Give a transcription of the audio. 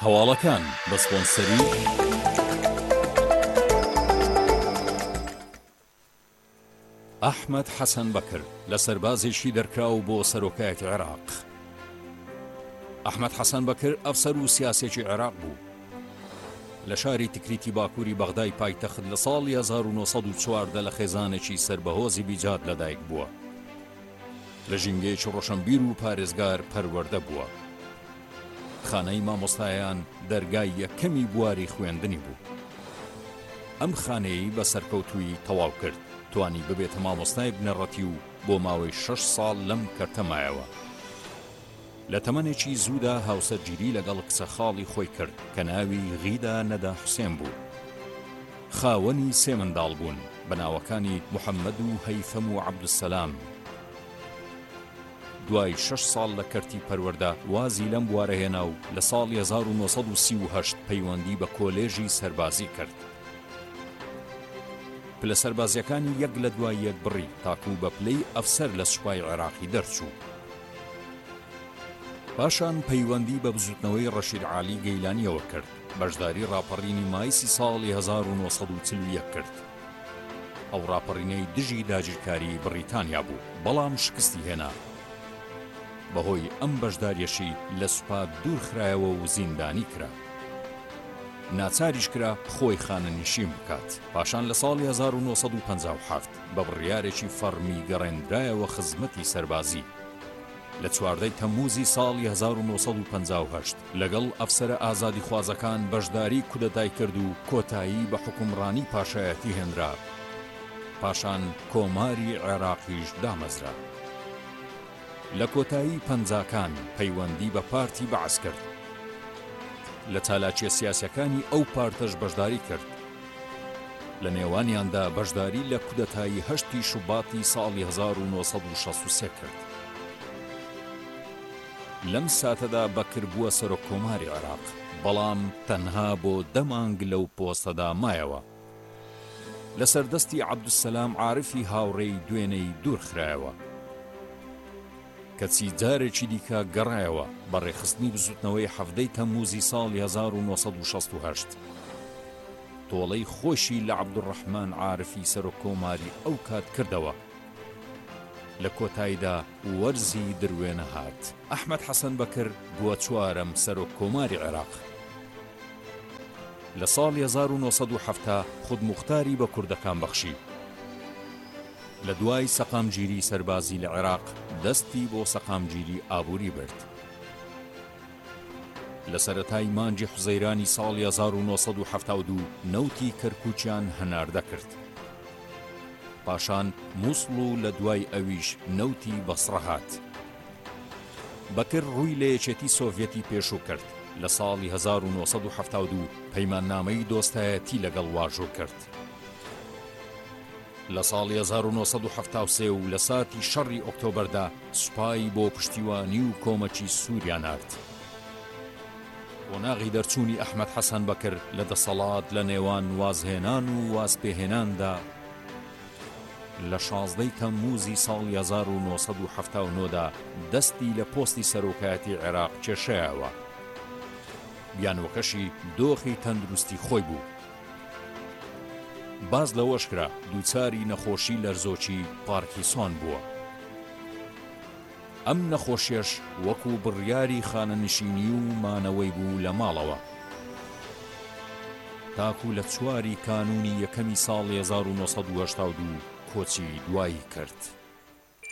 هەواڵەکان بە سپۆنسەری ئەحمەد حەسەن بەکر لە سەربازێکی دەرکراو بۆ سەرۆکایەتی عێراق. ئەحمەد حەسەن بەکر ئەفسەر و سیاسێکی عێراق بوو. لە شاری تکریتی باکووری بەغدای پایتەخت لە ساڵی 1940 لە خێزانێکی سربەهۆزی بیجات لەدایک بووە. لە ژینگەیەکی ڕۆشنبیر و پارێزگار پەروەردە بووە. خانەی مامۆستایان دەرگای یەکەمی بواری خوێندنی بوو. ئەم خانەیەی بە سەرکەوتووی تەواو کرد، توانی ببێتە مامۆستای بنەڕەتی و بۆ ماوەی 6 ساڵ لەم کەرتەمایەوە. لە تەمەنێکی زوودا هاوسەرگیری لەگەڵ کچە خاڵی خۆی کرد کە ناوی غیدا نەدا حوسێن بوو. خاوەنی 3 منداڵ بوون، بەناوەکانی محەممەد و هەیفەم و عەبدوسەلام. دوای 6 ساڵ لە کەرتی پەروەردە وازی لەم بوارە هێنا و لە ساڵی 1938 پەیوەندی بە کۆلێژی سەربازی کرد. پلە سەربازیەکانی یەک لە دوای یەک بڕی تاکو بە پلەی ئەفسەر لە سوپای عێراقی دەرچوو. پاشان پەیوەندی بە بزوتنەوەی ڕەشید عالی گەیلانیەوە کرد، بەشداری ڕاپەڕینی مایسی ساڵی 1940 کرد. ئەو ڕاپەڕینەی دژی داگیرکاری بریتانیا بوو، بەڵام شکستی هێنا. بەهۆی ئەم بەشداریەشی لە سوپا دوورخرایەوە و زیندانی کرا. ناچاریش کرا خۆی خانەنشین بکات. پاشان لە ساڵی 1957 بە بڕیارێکی فەرمی گەڕێنرایەوە خزمەتی سەربازی. لە 14 تەمموزی ساڵی 1958 لەگەڵ ئەفسەرە ئازادی خوازەکان بەشداری کودەتای کرد و کۆتایی بە حکومڕانی پاشایەتی هێنرا. پاشان کۆماری عێراقیش دامەزرا. لە کۆتایی پەنجاکان پەیوەندی بە پارتی بەعەز کرد. لە چالاکیە سیاسیەکانی ئەو پارتەش بەشداری کرد. لە نێوانیاندا بەشداری لە کودەتایی 8 شوباتی ساڵی 1963 کرد. لەم ساتەدا بەکر بووە سەرۆککۆماری عێراق، بەڵام تەنها بۆ 10 مانگ لەو پۆستەدا مایەوە. لە سەردەستی عەبدوسەلام عارفی هاوڕێی دوێنەی دوورخرایەوە. کەچی جارێکی دیکە گەڕایەوە بە ڕێخستنی بزوتنەوەی 7 تەمموزی ساڵی 1968. تۆڵەی خۆشی لە عەبدوڕەحمان عارفی سەرۆککۆماری ئەو کات کردەوە. لە کۆتاییدا وەرزی دروێنە هات. ئەحمەد حەسەن بەکر بووە 4ەم سەرۆککۆماری عێراق. لە ساڵی 1970 خودموختاری بە کوردەکان بەخشی. لە دوای سەقامگیری سەربازی لە عێراق دەستی بۆ سەقامگیری ئابووری برد. لە سەرەتای مانگی حوزەیرانی ساڵی 1972 نەوتی کەرکووکیان هەناردە کرد. پاشان مووسڵ و لە دوای ئەویش نەوتی بەسڕە هات. بەکر ڕووی لە یەکێتی سۆڤیەتی پێشوو کرد. لە ساڵی 1972 پەیماننامەی دۆستایەتی لەگەڵ واژۆ کرد. لە ساڵی 1973 و لە ساتی شەڕی ئۆکتۆبەردا سوپای بۆ پشتیوانی و کۆمەکی سووریا نارد. قۆناغی دەرچوونی ئەحمەد حەسەن بەکر لە دەسەڵات لە نێوان وازهێنان و وازپێهێناندا لە 16 تەمموزی ساڵی 1970دا دەستی لە پۆستی سەرۆکایەتی عێراق کێشایەوە. بیانوەکەشی دۆخی تەندروستی خۆی بوو. باز لەوەش کرا دووچاری نەخۆشی لەرزۆکی پارکینسۆن بووە. ئەم نەخۆشیەش وەکو بڕیاری خانەنشینی و مانەوەی بوو لە ماڵەوە. تاکو لە 4 کانونی یەکەمی ساڵی 1982 کۆچی دوایی کرد.